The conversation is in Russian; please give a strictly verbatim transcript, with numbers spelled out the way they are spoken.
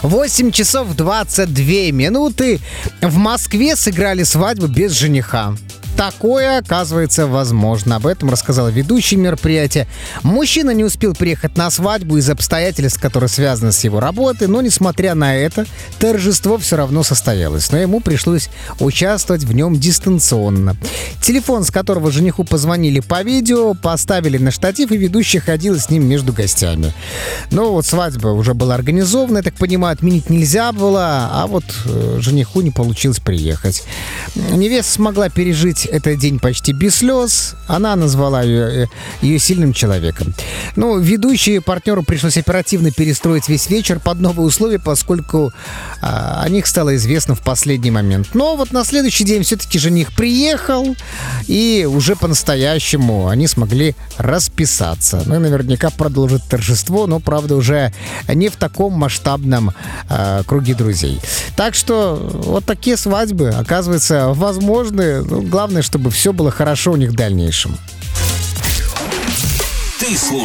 восемь часов двадцать две минуты. В Москве сыграли свадьбу без жениха. Такое, оказывается, возможно. Об этом рассказал ведущий мероприятия. Мужчина не успел приехать на свадьбу из обстоятельств, которые связаны с его работой, но, несмотря на это, торжество все равно состоялось. Но ему пришлось участвовать в нем дистанционно. Телефон, с которого жениху позвонили по видео, поставили на штатив, и ведущий ходил с ним между гостями. Но вот свадьба уже была организована, я так понимаю, отменить нельзя было, а вот э, жениху не получилось приехать. Невеста смогла пережить этот день почти без слез. Она назвала ее, ее сильным человеком. Ну, ведущие партнеру пришлось оперативно перестроить весь вечер под новые условия, поскольку а, о них стало известно в последний момент. Но вот на следующий день все-таки жених приехал, и уже по-настоящему они смогли расписаться. Ну и наверняка продолжат торжество, но, правда, уже не в таком масштабном а, круге друзей. Так что вот такие свадьбы, оказывается, возможны. Ну, главное, чтобы все было хорошо у них в дальнейшем. Ты слушаешь